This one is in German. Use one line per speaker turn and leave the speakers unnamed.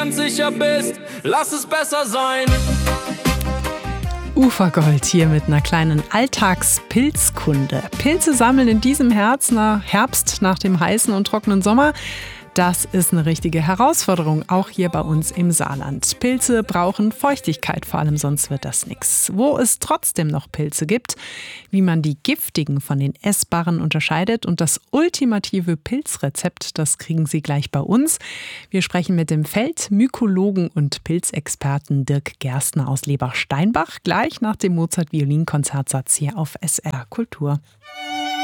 ganz sicher bist, lass es besser sein.
Ufergold hier mit einer kleinen Alltagspilzkunde. Pilze sammeln in diesem Herbst nach dem heißen und trockenen Sommer. Das ist eine richtige Herausforderung, auch hier bei uns im Saarland. Pilze brauchen Feuchtigkeit, vor allem sonst wird das nichts. Wo es trotzdem noch Pilze gibt, wie man die giftigen von den essbaren unterscheidet und das ultimative Pilzrezept, das kriegen Sie gleich bei uns. Wir sprechen mit dem Feldmykologen und Pilzexperten Dirk Gerstner aus Lebach-Steinbach gleich nach dem Mozart-Violinkonzertsatz hier auf SR Kultur.